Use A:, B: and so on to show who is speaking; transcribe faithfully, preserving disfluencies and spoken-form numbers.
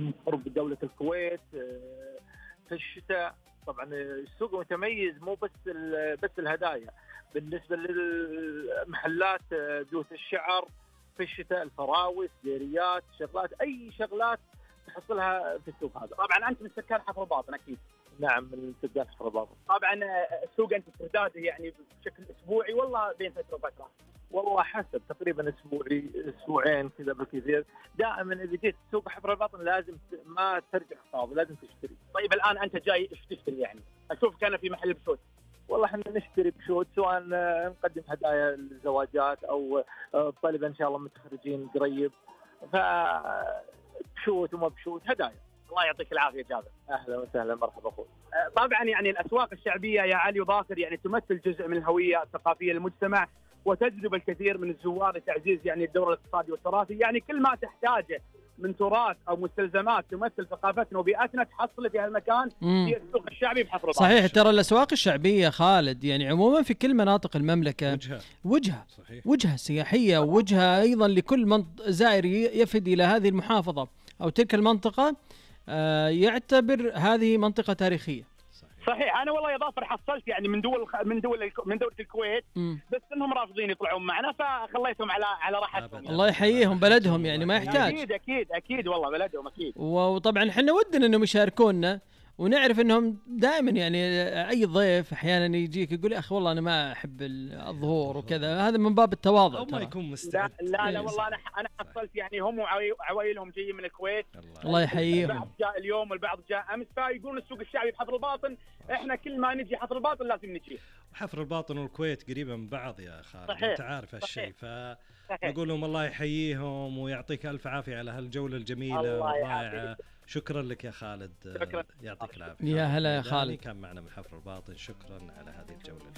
A: من قرب دولة الكويت في الشتاء. طبعا السوق متميز مو بس بس الهدايا، بالنسبة للمحلات بيوت الشعر في الشتاء، الفراوس، ديريات، شغلات، أي شغلات تحصلها في السوق هذا.
B: طبعا أنت من سكان حفر الباطن أكيد.
A: نعم من سكان حفر الباطن.
B: طبعا السوق أنت تزداد يعني بشكل أسبوعي والله بين فترة وفترة؟
A: والله حسب، تقريبا اسبوعي اسبوعين كذا بالكثير. دائما اذا جيت سوق حفر الباطن لازم ما ترجع فاضي، لازم تشتري.
B: طيب الان انت جاي ايش تشتري يعني؟ اشوف كان في محل بشوت.
A: والله احنا نشتري بشوت، سواء نقدم هدايا للزواجات او طلبه ان شاء الله متخرجين قريب، فبشوت وما بشوت هدايا.
B: الله يعطيك العافيه جابر.
A: اهلا وسهلا، مرحبا اخوي.
B: طبعا يعني الاسواق الشعبيه يا علي وباكر يعني تمثل جزء من الهويه الثقافيه للمجتمع، وتجذب الكثير من الزوار لتعزيز يعني الدور الاقتصادي والتراثي. يعني كل ما تحتاجه من تراث او مستلزمات تمثل ثقافتنا وبيئتنا تحصل في هالمكان في السوق الشعبي بحفر الباطن.
C: صحيح، ترى الاسواق الشعبيه خالد يعني عموما في كل مناطق المملكه
D: وجهه
C: وجهه,
D: صحيح.
C: وجهة سياحيه، ووجهه ايضا لكل منط... زائر يفد الى هذه المحافظه او تلك المنطقه، آه يعتبر هذه منطقه تاريخيه.
B: صحيح. انا والله يا ظافر حصلت يعني من دول من دول من دوله الكويت،
C: م.
B: بس انهم رافضين يطلعون معنا فخليتهم على على راحتهم.
C: الله يحييهم، بلدهم يعني ما يحتاج.
B: اكيد اكيد اكيد والله بلدهم اكيد.
C: وطبعا احنا ودنا انهم يشاركونا، ونعرف انهم دائما يعني اي ضيف احيانا يجيك يقول يا اخي والله انا ما احب الظهور وكذا، هذا من باب التواضع.
D: او ما يكون مستعد.
B: لا لا, لا والله انا انا حصلت يعني هم وعوائلهم جايين من الكويت.
C: الله يحييهم.
B: البعض جاء اليوم والبعض جاء امس، فيقولون السوق الشعبي بحفر الباطن احنا كل ما نجي حفر الباطن لازم نجي.
D: وحفر الباطن والكويت قريبه من بعض يا خالد، انت عارف هالشيء، فنقول لهم الله يحييهم ويعطيك الف عافيه على هالجوله الجميله والرائعه. شكرا لك يا خالد.
B: شكرا.
D: يعطيك العافيه.
C: يا هلا يا خالد،
D: كان معنا من حفر الباطن. شكرا على هذه الجوله.